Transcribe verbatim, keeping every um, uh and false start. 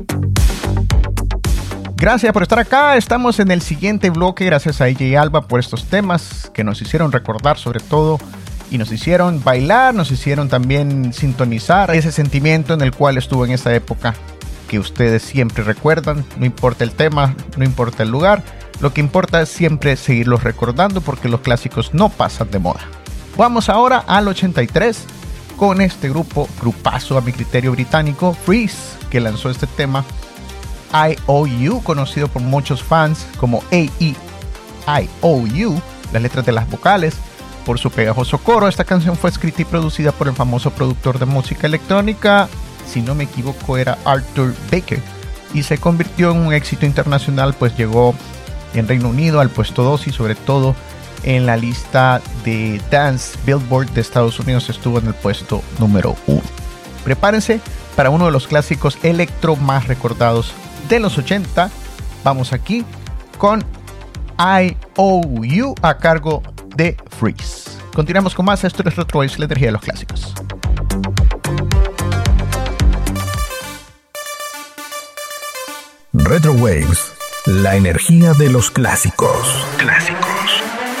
Gracias por estar acá. Estamos en el siguiente bloque. Gracias a D J Alba por estos temas que nos hicieron recordar sobre todo y nos hicieron bailar, nos hicieron también sintonizar ese sentimiento en el cual estuvo en esa época que ustedes siempre recuerdan. No importa el tema, no importa el lugar, lo que importa es siempre seguirlos recordando porque los clásicos no pasan de moda. Vamos ahora al ochenta y tres con este grupo, grupazo a mi criterio británico, Freeze, que lanzó este tema I O U, conocido por muchos fans como A E I O U, las letras de las vocales, por su pegajoso coro. Esta canción fue escrita y producida por el famoso productor de música electrónica, si no me equivoco era Arthur Baker, y se convirtió en un éxito internacional, pues llegó en Reino Unido al puesto dos y sobre todo en la lista de Dance Billboard de Estados Unidos estuvo en el puesto número uno. Prepárense para uno de los clásicos electro más recordados de los ochenta. Vamos aquí con I O U a cargo de Freeze. Continuamos con más. Esto es Retro Waves, la energía de los clásicos. Retro Waves, la energía de los clásicos. Clásicos.